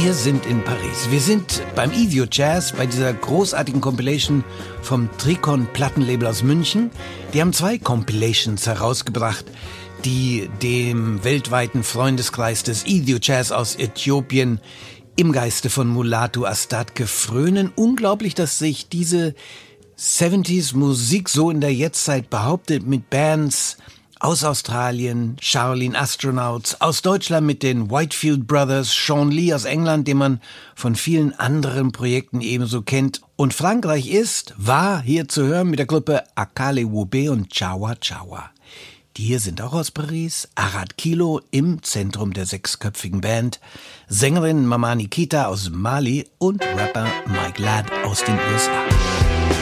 Wir sind in Paris. Wir sind beim Idiot Jazz, bei dieser großartigen Compilation vom Tricon Plattenlabel aus München. Die haben 2 Compilations herausgebracht, die dem weltweiten Freundeskreis des Idiot Jazz aus Äthiopien im Geiste von Mulatu Astatke frönen. Unglaublich, dass sich diese 70s Musik so in der Jetztzeit behauptet mit Bands aus Australien, Charlene Astronauts, aus Deutschland mit den Whitefield Brothers, Sean Lee aus England, den man von vielen anderen Projekten ebenso kennt. Und Frankreich war hier zu hören mit der Gruppe Akale Woube und Chawa Chawa. Die hier sind auch aus Paris, Arad Kilo im Zentrum der 6-köpfigen Band, Sängerin Mama Nikita aus Mali und Rapper Mike Ladd aus den USA.